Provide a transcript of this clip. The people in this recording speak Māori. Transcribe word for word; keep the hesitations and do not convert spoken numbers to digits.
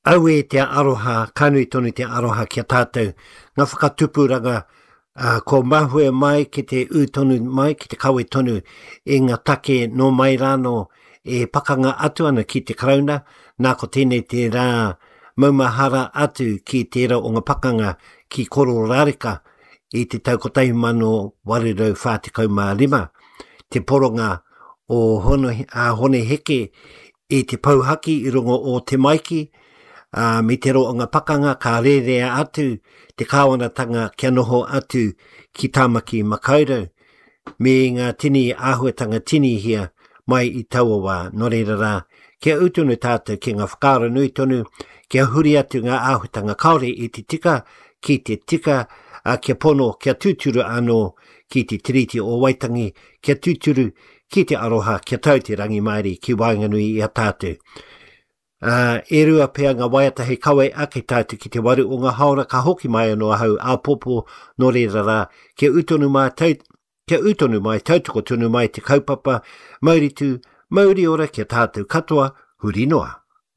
au e te aroha, kanui tonu te aroha kia tātou. Ngā whakatupuranga uh, ko mahue mai ki te u tonu mai, ki te kawe tonu e ngā take no mai rāno e pakanga atu ana ki te karauna, nā ko tēnei te rā maumahara atu ki tērā o ngā pakanga ki koro rārika i te taukotai mano warirau whātikau mā lima. Te poronga o hono, uh, hone heke i te pauhaki i rongo o te maiki, uh, me te ro o ngā pakanga ka rerea atu, te kāwanatanga kia noho atu ki tāmaki makaurau, me ngā tini āhuatanga tini hia mai i taua no reira rā. Kia utunu tātou ki ngā whakaara nui tonu, kia huri atu ngā āhuatanga kaore i te tika, ki te tika, uh, kia pono, kia tūturu anō ki te tiriti o Waitangi, kia tūturu ki te aroha, kia tau te rangi maari ki Wainganui i a tātou. Uh, e rua pēr ngā waiata hei kawe ake tātou ki te waru o ngā haora ka hoki mai anō ahau a popo no reira rā, kia utonu mai tau, kia utonu mai tautoko tonu mai te kaupapa, mauritu, mauri ora kia tātou katoa, huri noa.